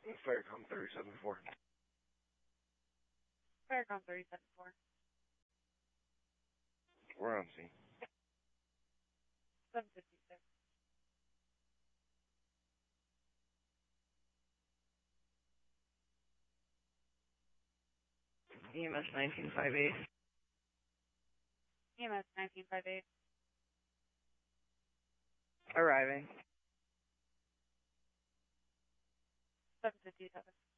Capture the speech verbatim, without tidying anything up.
Firecom thirty-seven four. Firecom thirty-seven four. We're on scene. seven fifty-six. E M S nineteen fifty-eight. E M S nineteen fifty-eight. Arriving. seven fifty-seven.